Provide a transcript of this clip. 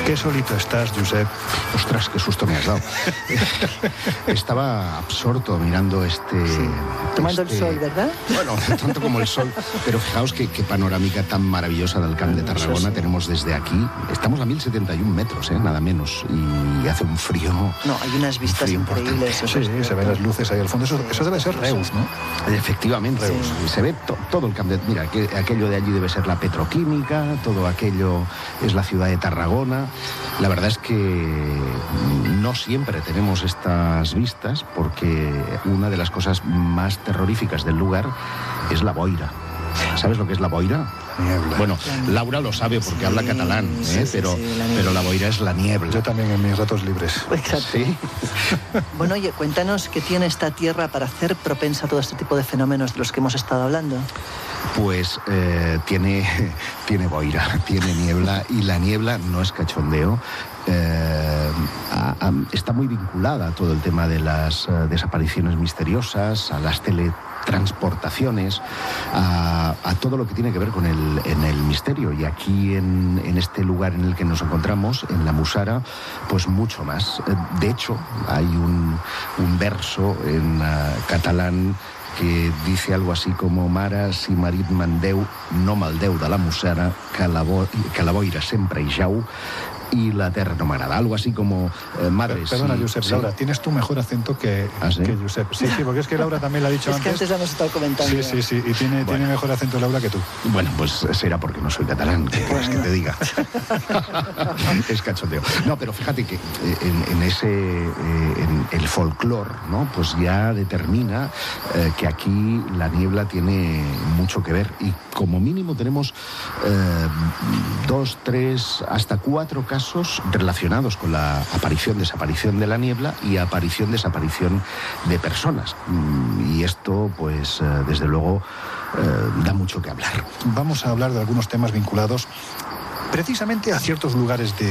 Qué solito estás, Josep. Ostras, qué susto me has dado. Estaba absorto mirando tomando el sol, ¿verdad? Bueno, tanto como el sol. Pero fijaos qué panorámica tan maravillosa del Camp de Tarragona tenemos desde aquí. Estamos a 1071 metros, nada menos. Y hace un frío. No, hay unas vistas increíbles. Sí, se ven las luces ahí al fondo. Eso debe ser Reus, ¿no? Efectivamente. Reus. Se ve todo el Camp de... Mira, aquello de allí debe ser la petroquímica, todo aquello es la ciudad de Tarragona. La verdad es que no siempre tenemos estas vistas, porque una de las cosas más terroríficas del lugar es la boira. ¿Sabes lo que es la boira? Niebla. Bueno, Laura lo sabe porque habla catalán, pero la boira es la niebla. Yo también en mis ratos libres. Exacto. ¿Sí? Bueno, oye, cuéntanos qué tiene esta tierra para hacer propensa a todo este tipo de fenómenos de los que hemos estado hablando. Pues tiene boira, tiene niebla, y la niebla no es cachondeo. Está muy vinculada a todo el tema de las desapariciones misteriosas, a las teletransportaciones, a todo lo que tiene que ver con el misterio. Y aquí en este lugar en el que nos encontramos, en la Mussara, pues mucho más. De hecho, hay un verso en catalán que dice algo así como: Mare, si marit mandeu, no maldeu de la Mussara, que la boira sempre hi jau y la terra no m'agrada. Algo así como madre. Perdona, sí, Josep, sí. Laura, tienes tu mejor acento que Josep. Sí, porque es que Laura también lo ha dicho Es antes. que antes la hemos estado comentando. Sí, y tiene mejor acento Laura que tú. Bueno, pues será porque no soy catalán, que quieres que te diga. Es cachondeo. No, pero fíjate que en el folclore, ¿no? Pues ya determina que aquí la niebla tiene mucho que ver, y como mínimo tenemos 2, 3, hasta 4 casos relacionados con la aparición-desaparición de la niebla y aparición-desaparición de personas. Y esto, pues, desde luego, da mucho que hablar. Vamos a hablar de algunos temas vinculados precisamente a ciertos lugares de